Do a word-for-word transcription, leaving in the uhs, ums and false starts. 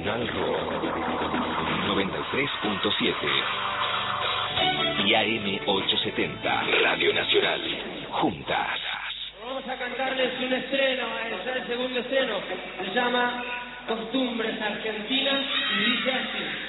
Nacional Rock noventa y tres punto siete y A M ochocientos setenta Radio Nacional. Juntas. Vamos a cantarles un estreno, es el segundo estreno. Se llama Costumbres Argentinas y dice así.